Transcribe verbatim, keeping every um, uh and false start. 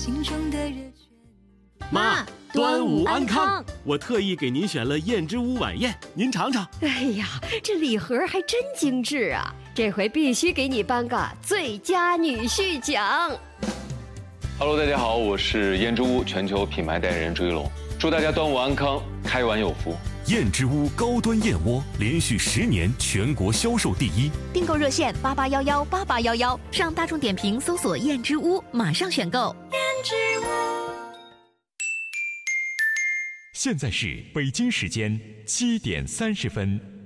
心中的热泉。 妈，端午安康！我特意给您选了燕之屋晚宴，您尝尝。 哎呀，这礼盒还真精致啊！这回必须给你颁个最佳女婿奖。 Hello， 大家好，我是燕之屋全球品牌代言人朱一龙，祝大家端午安康，开碗有福。 燕之屋高端燕窝连续十年全国销售第一， 订购热线八八幺幺八八幺幺，上大众点评搜索燕之屋，马上选购。 燕之屋。 现在是北京时间七点三十分。